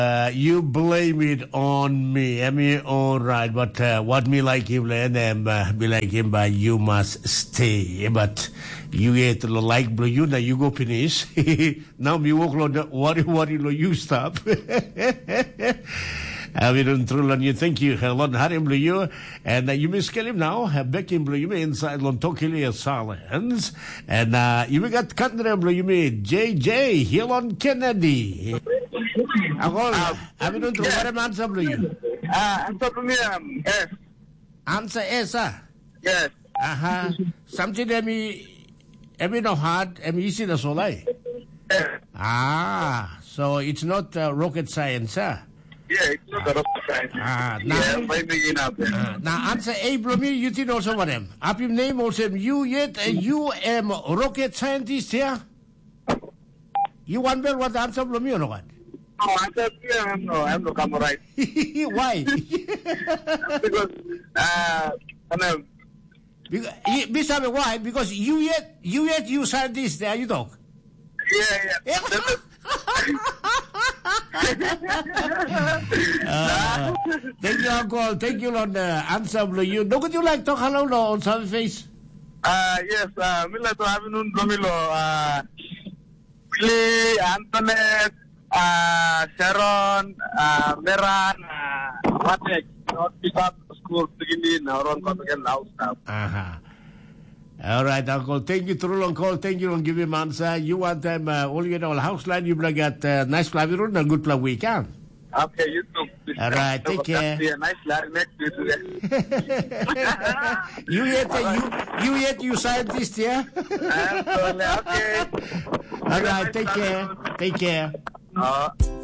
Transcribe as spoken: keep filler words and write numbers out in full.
Uh, you blame it on me. I mean, all right, but uh, what me like him, and um, uh, be like him, but you must stay. But you get like blue, you now you go finish. Now me walk on the worry, worry, you stop. I mean, through you thank you, Lon Harim Blue, you and uh, you miss him now. Have back in Blue, you may inside Lon Tokili Silence, and uh, you got country Blue, you may J J Hilon Kennedy. Ako, abi nun true para answer Blue you. Ah, answer to me, um, yes. Answer yes, ah. Yes. Aha. Something that me, emi no hard, emi easy na solay. Yes. Ah, so it's not uh, rocket science, ah. Yeah, it's not a rocket science. Ah, yeah, now, by me up there. uh, now answer A, Blumi, you think also what them. Up your name also, you yet, uh, you am rocket scientist here? You wonder what the answer Blumi or no what? No, answer to I'm no, I'm no come right. Why? Because, uh, ano, because, Mister why? Because you yet, you yet, you scientist there, you talk. yeah, yeah. uh, thank you, Uncle. Thank you on the answer, Blue. You, don't you like talk hello no, on some face? Uh, yes, uh, Mila to have nun Domilo, uh, Willie, Antoinette, uh, Sharon, uh, Meran, uh, Matek, not pick up school, beginning, or on again, now stuff. Uh-huh. All right, Uncle. Thank you, through long call. Thank you on giving me answer. You want them, uh, all you know, house line, you bring at uh, nice flavor room and good play weekend. Okay, you too. All right, take care. See a nice lad next to you. You yet, uh, you, you yet, you scientist, yeah? Okay. All right, take care. Take care. Uh,